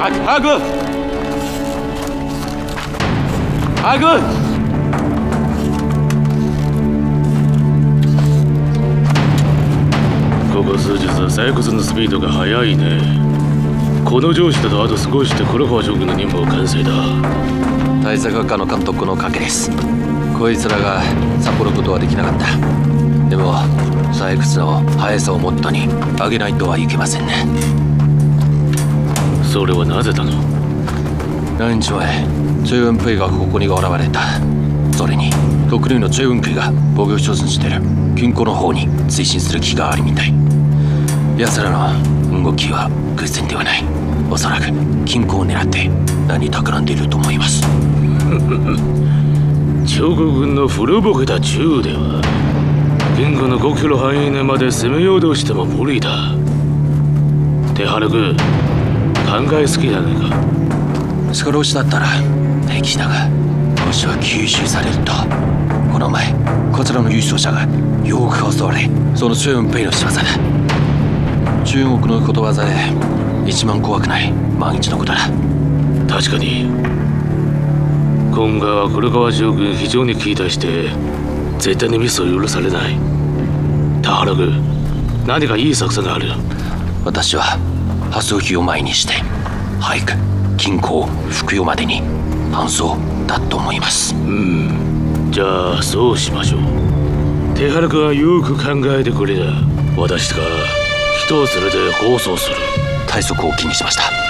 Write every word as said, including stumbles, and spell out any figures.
早く早く早く。ここ数日は採掘のスピードが速いね。この上司だとあと少しで黒川将軍の任務を完成だ。 対策課の監督の賭けです。こいつらがサボることはできなかった。でも採掘の速さをモットーに上げないとはいけませんね。 それはなぜだの？ 何日前チェウンペイがここに現れた。それに特例のチェウンペイが防御所存してる金庫の方に推進する気があるみたい。奴らの動きは偶然ではない。おそらく金庫を狙って何企んでいると思います。 趙国軍の古ぼけた銃では金庫のごキロ範囲内まで攻めようとしても無理だ。手原君、考えすぎじゃないか。 少しだったら平気だが、もしは吸収されると。この前こちらの優勝者がよく襲われ、そのチェウンペイの仕業だ。中国のことわざで一番怖くない万一のことだ。 確かに今回は黒川将軍非常に期待して絶対にミスを許されない。田原君、何かいい作戦がある。 私は破装機を前にして早く金庫を服用までに搬送だと思います。 うん、じゃあそうしましょう。手原君はよく考えてくれだ。私が人を連れて放送する。 体側を気にしました。